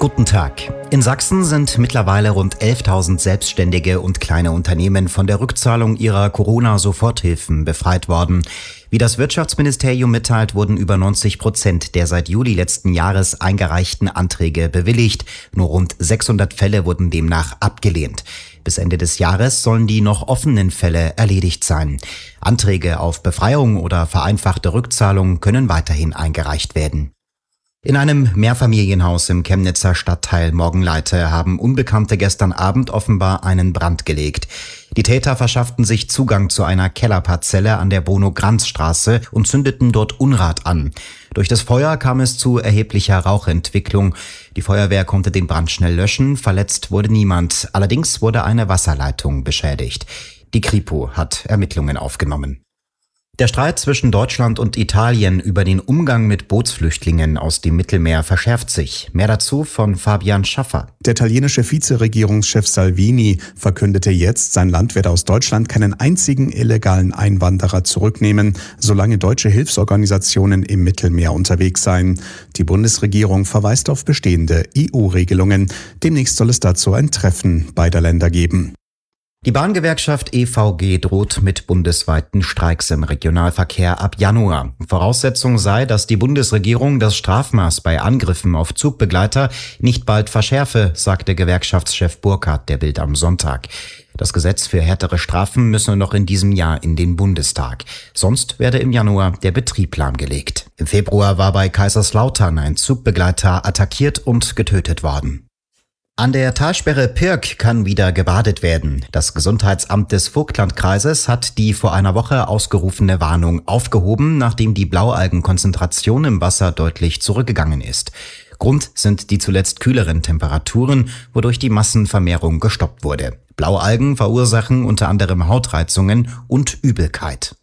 Guten Tag. In Sachsen sind mittlerweile rund 11.000 Selbstständige und kleine Unternehmen von der Rückzahlung ihrer Corona-Soforthilfen befreit worden. Wie das Wirtschaftsministerium mitteilt, wurden über 90% der seit Juli letzten Jahres eingereichten Anträge bewilligt. Nur rund 600 Fälle wurden demnach abgelehnt. Bis Ende des Jahres sollen die noch offenen Fälle erledigt sein. Anträge auf Befreiung oder vereinfachte Rückzahlung können weiterhin eingereicht werden. In einem Mehrfamilienhaus im Chemnitzer Stadtteil Morgenleite haben Unbekannte gestern Abend offenbar einen Brand gelegt. Die Täter verschafften sich Zugang zu einer Kellerparzelle an der Bruno-Granz-Straße und zündeten dort Unrat an. Durch das Feuer kam es zu erheblicher Rauchentwicklung. Die Feuerwehr konnte den Brand schnell löschen, verletzt wurde niemand. Allerdings wurde eine Wasserleitung beschädigt. Die Kripo hat Ermittlungen aufgenommen. Der Streit zwischen Deutschland und Italien über den Umgang mit Bootsflüchtlingen aus dem Mittelmeer verschärft sich. Mehr dazu von Fabian Schaffer. Der italienische Vizeregierungschef Salvini verkündete jetzt, sein Land werde aus Deutschland keinen einzigen illegalen Einwanderer zurücknehmen, solange deutsche Hilfsorganisationen im Mittelmeer unterwegs seien. Die Bundesregierung verweist auf bestehende EU-Regelungen. Demnächst soll es dazu ein Treffen beider Länder geben. Die Bahngewerkschaft EVG droht mit bundesweiten Streiks im Regionalverkehr ab Januar. Voraussetzung sei, dass die Bundesregierung das Strafmaß bei Angriffen auf Zugbegleiter nicht bald verschärfe, sagte Gewerkschaftschef Burkhardt der Bild am Sonntag. Das Gesetz für härtere Strafen müsse noch in diesem Jahr in den Bundestag. Sonst werde im Januar der Betrieb lahmgelegt. Im Februar war bei Kaiserslautern ein Zugbegleiter attackiert und getötet worden. An der Talsperre Pirk kann wieder gebadet werden. Das Gesundheitsamt des Vogtlandkreises hat die vor einer Woche ausgerufene Warnung aufgehoben, nachdem die Blaualgenkonzentration im Wasser deutlich zurückgegangen ist. Grund sind die zuletzt kühleren Temperaturen, wodurch die Massenvermehrung gestoppt wurde. Blaualgen verursachen unter anderem Hautreizungen und Übelkeit.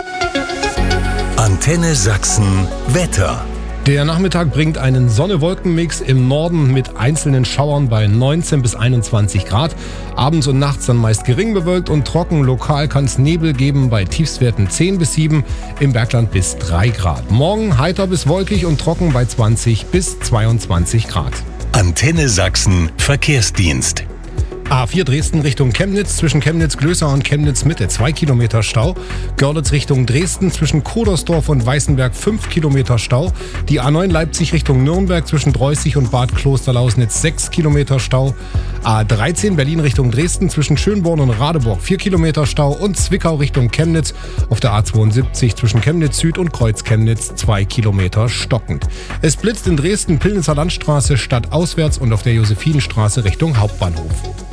Antenne Sachsen Wetter. Der Nachmittag bringt einen Sonne-Wolken-Mix im Norden mit einzelnen Schauern bei 19 bis 21 Grad. Abends und nachts dann meist gering bewölkt und trocken. Lokal kann es Nebel geben bei Tiefstwerten 10 bis 7, im Bergland bis 3 Grad. Morgen heiter bis wolkig und trocken bei 20 bis 22 Grad. Antenne Sachsen Verkehrsdienst. A4 Dresden Richtung Chemnitz, zwischen Chemnitz-Glößer und Chemnitz-Mitte 2 Kilometer Stau. Görlitz Richtung Dresden, zwischen Kodersdorf und Weißenberg 5 Kilometer Stau. Die A9 Leipzig Richtung Nürnberg, zwischen Dreußig und Bad Klosterlausnitz 6 Kilometer Stau. A13 Berlin Richtung Dresden, zwischen Schönborn und Radeburg 4 Kilometer Stau. Und Zwickau Richtung Chemnitz auf der A72 zwischen Chemnitz Süd und Kreuz-Chemnitz 2 Kilometer stockend. Es blitzt in Dresden Pillnitzer Landstraße stadtauswärts und auf der Josephinenstraße Richtung Hauptbahnhof.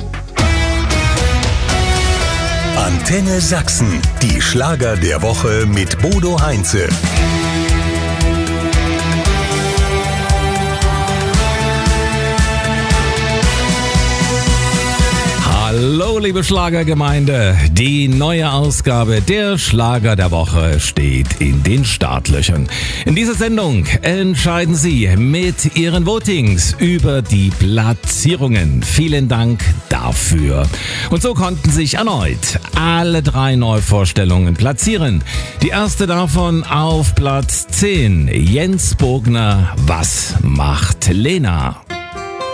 Antenne Sachsen, die Schlager der Woche mit Bodo Heinze. Hallo liebe Schlagergemeinde, die neue Ausgabe der Schlager der Woche steht in den Startlöchern. In dieser Sendung entscheiden Sie mit Ihren Votings über die Platzierungen. Vielen Dank dafür. Und so konnten sich erneut alle 3 Neuvorstellungen platzieren. Die erste davon auf Platz 10, Jens Bogner, Was macht Lena?